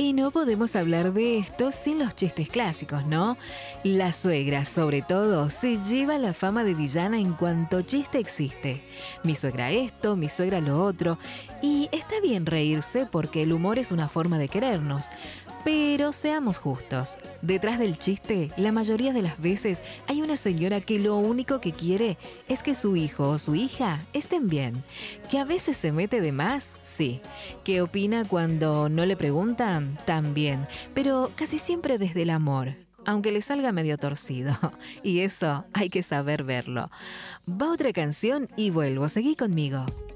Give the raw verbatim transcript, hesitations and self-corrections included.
Y no podemos hablar de esto sin los chistes clásicos, ¿no? La suegra, sobre todo, se lleva la fama de villana en cuanto chiste existe. Mi suegra esto, mi suegra lo otro. Y está bien reírse porque el humor es una forma de querernos. Pero seamos justos, detrás del chiste, la mayoría de las veces hay una señora que lo único que quiere es que su hijo o su hija estén bien. Que a veces se mete de más, sí. Que opina cuando no le preguntan, también. Pero casi siempre desde el amor, aunque le salga medio torcido. Y eso hay que saber verlo. Va otra canción y vuelvo, seguí conmigo.